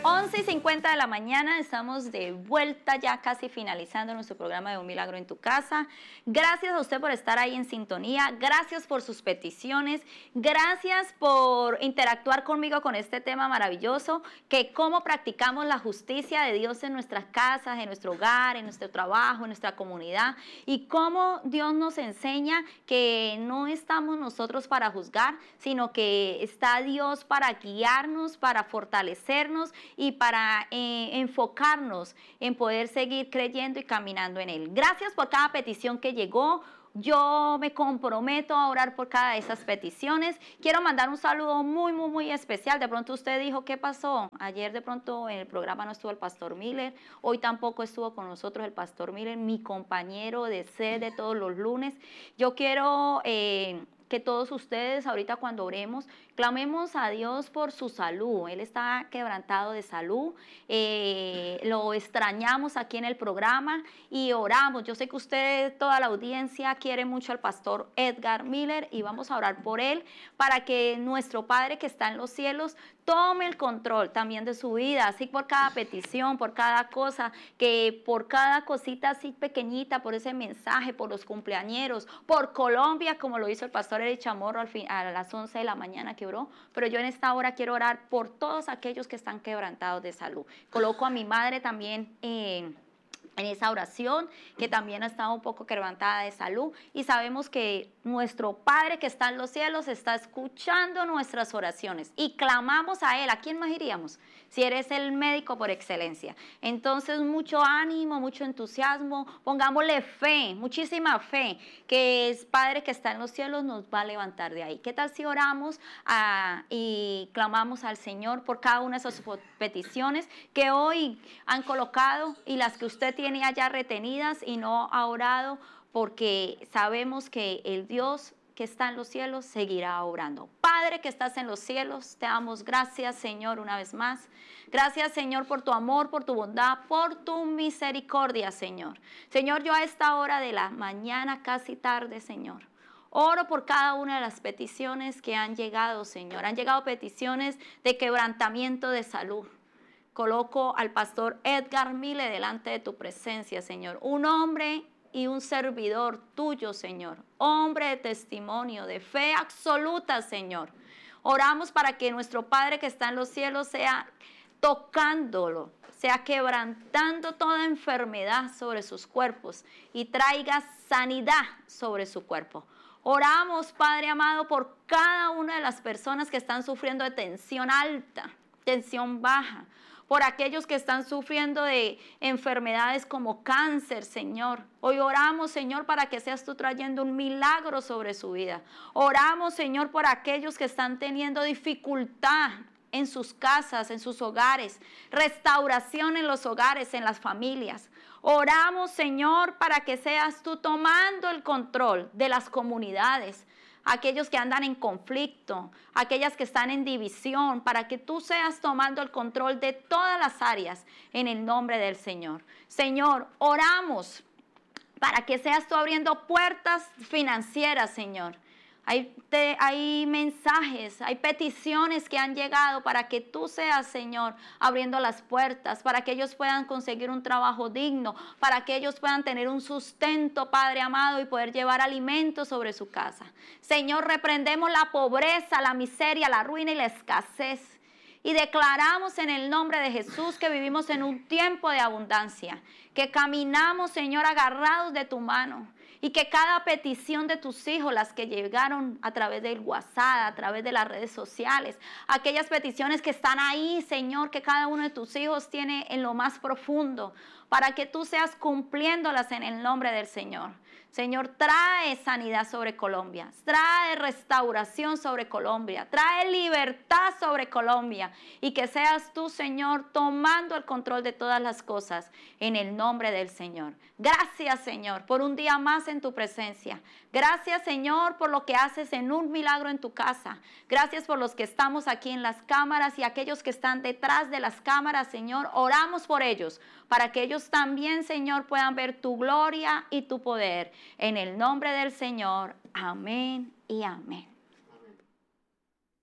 11:50 de la mañana, estamos de vuelta ya casi finalizando nuestro programa de Un Milagro en tu Casa. Gracias a usted por estar ahí en sintonía, gracias por sus peticiones, gracias por interactuar conmigo con este tema maravilloso, que cómo practicamos la justicia de Dios en nuestras casas, en nuestro hogar, en nuestro trabajo, en nuestra comunidad, y cómo Dios nos enseña que no estamos nosotros para juzgar, sino que está Dios para guiarnos, para fortalecernos y para enfocarnos en poder seguir creyendo y caminando en Él. Gracias por cada petición que llegó. Yo me comprometo a orar por cada de esas peticiones. Quiero mandar un saludo muy especial. De pronto usted dijo, ¿qué pasó? Ayer de pronto en el programa no estuvo el pastor Miller. Hoy tampoco estuvo con nosotros el pastor Miller, mi compañero de sed de todos los lunes. Yo quiero que todos ustedes ahorita cuando oremos, clamemos a Dios por su salud. Él está quebrantado de salud, lo extrañamos aquí en el programa y oramos. Yo sé que usted, toda la audiencia, quiere mucho al pastor Edgar Miller y vamos a orar por él para que nuestro Padre que está en los cielos tome el control también de su vida, así por cada petición, por cada cosa, que por cada cosita así pequeñita, por ese mensaje, por los cumpleañeros, por Colombia, como lo hizo el pastor Eric Chamorro a las 11 de la mañana que oró, pero yo en esta hora quiero orar por todos aquellos que están quebrantados de salud. Coloco a mi madre también en esa oración, que también ha estado un poco quebrantada de salud, y sabemos que nuestro Padre que está en los cielos está escuchando nuestras oraciones y clamamos a Él. ¿A quién más iríamos? Si eres el médico por excelencia. Entonces, mucho ánimo, mucho entusiasmo, pongámosle fe, muchísima fe, que es Padre que está en los cielos nos va a levantar de ahí. ¿Qué tal si oramos y clamamos al Señor por cada una de esas peticiones que hoy han colocado y las que usted tiene allá retenidas y no ha orado, porque sabemos que el Dios que está en los cielos seguirá orando? Padre que estás en los cielos, te damos gracias, Señor, una vez más. Gracias, Señor, por tu amor, por tu bondad, por tu misericordia, Señor. Señor, yo a esta hora de la mañana, casi tarde, Señor, oro por cada una de las peticiones que han llegado, Señor. Han llegado peticiones de quebrantamiento de salud. Coloco al pastor Edgar Miller delante de tu presencia, Señor. Un hombre y un servidor tuyo, Señor. Hombre de testimonio, de fe absoluta, Señor. Oramos para que nuestro Padre que está en los cielos sea tocándolo, sea quebrantando toda enfermedad sobre sus cuerpos y traiga sanidad sobre su cuerpo. Oramos, Padre amado, por cada una de las personas que están sufriendo de tensión alta, tensión baja, por aquellos que están sufriendo de enfermedades como cáncer, Señor. Hoy oramos, Señor, para que seas tú trayendo un milagro sobre su vida. Oramos, Señor, por aquellos que están teniendo dificultad en sus casas, en sus hogares, restauración en los hogares, en las familias. Oramos, Señor, para que seas tú tomando el control de las comunidades, aquellos que andan en conflicto, aquellas que están en división, para que tú seas tomando el control de todas las áreas en el nombre del Señor. Señor, oramos para que seas tú abriendo puertas financieras, Señor. Hay mensajes, hay peticiones que han llegado para que tú seas, Señor, abriendo las puertas, para que ellos puedan conseguir un trabajo digno, para que ellos puedan tener un sustento, Padre amado, y poder llevar alimento sobre su casa. Señor, reprendemos la pobreza, la miseria, la ruina y la escasez. Y declaramos en el nombre de Jesús que vivimos en un tiempo de abundancia, que caminamos, Señor, agarrados de tu mano. Y que cada petición de tus hijos, las que llegaron a través del WhatsApp, a través de las redes sociales, aquellas peticiones que están ahí, Señor, que cada uno de tus hijos tiene en lo más profundo, para que tú seas cumpliéndolas en el nombre del Señor. Señor, trae sanidad sobre Colombia, trae restauración sobre Colombia, trae libertad sobre Colombia, y que seas tú, Señor, tomando el control de todas las cosas en el nombre del Señor. Gracias, Señor, por un día más en tu presencia. Gracias, Señor, por lo que haces en Un Milagro en tu Casa. Gracias por los que estamos aquí en las cámaras y aquellos que están detrás de las cámaras, Señor. Oramos por ellos, para que ellos también, Señor, puedan ver tu gloria y tu poder. En el nombre del Señor, amén y amén.